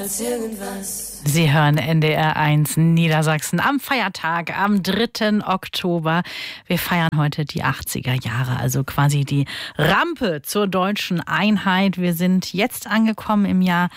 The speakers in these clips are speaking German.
als irgendwas. Sie hören NDR 1 Niedersachsen am Feiertag, am 3. Oktober. Wir feiern heute die 80er Jahre, also quasi die Rampe zur deutschen Einheit. Wir sind jetzt angekommen im Jahr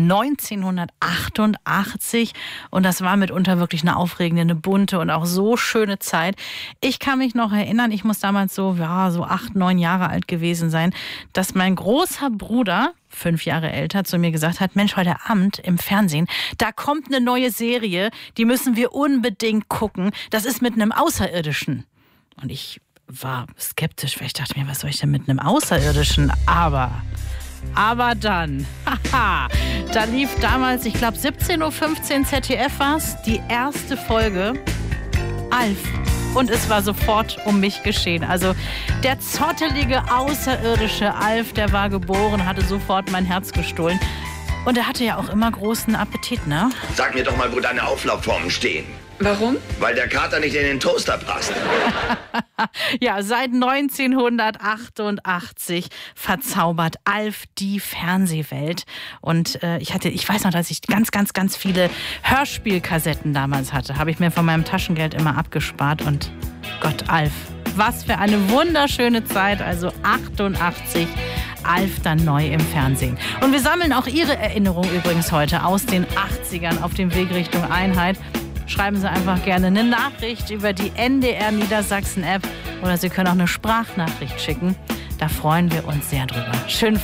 1988 und das war mitunter wirklich eine aufregende, eine bunte und auch so schöne Zeit. Ich kann mich noch erinnern, ich muss damals so 8, 9 Jahre alt gewesen sein, dass mein großer Bruder, 5 Jahre älter, zu mir gesagt hat, Mensch, heute Abend im Fernsehen, da kommt eine neue Serie, die müssen wir unbedingt gucken. Das ist mit einem Außerirdischen. Und ich war skeptisch, weil ich dachte mir, was soll ich denn mit einem Außerirdischen? Aber dann, da lief damals, ich glaube 17.15 Uhr ZDF war's, die erste Folge, Alf. Und es war sofort um mich geschehen. Also der zottelige, außerirdische Alf, der war geboren, hatte sofort mein Herz gestohlen. Und er hatte ja auch immer großen Appetit, ne? Sag mir doch mal, wo deine Auflaufformen stehen. Warum? Weil der Kater nicht in den Toaster passt. Ja, seit 1988 verzaubert Alf die Fernsehwelt. Und ich weiß noch, dass ich ganz viele Hörspielkassetten damals hatte. Habe ich mir von meinem Taschengeld immer abgespart. Und Gott, Alf, was für eine wunderschöne Zeit. Also 88, Alf dann neu im Fernsehen. Und wir sammeln auch Ihre Erinnerungen übrigens heute aus den 80ern auf dem Weg Richtung Einheit. Schreiben Sie einfach gerne eine Nachricht über die NDR Niedersachsen App oder Sie können auch eine Sprachnachricht schicken. Da freuen wir uns sehr drüber. Schönen